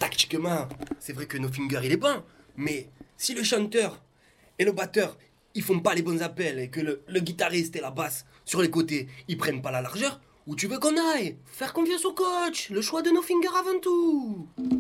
tactiquement, c'est vrai que No Finger il est bon, mais si le chanteur et le batteur ils font pas les bons appels et que le guitariste et la basse sur les côtés ils prennent pas la largeur, où tu veux qu'on aille? Faire confiance au coach, le choix de No Finger avant tout.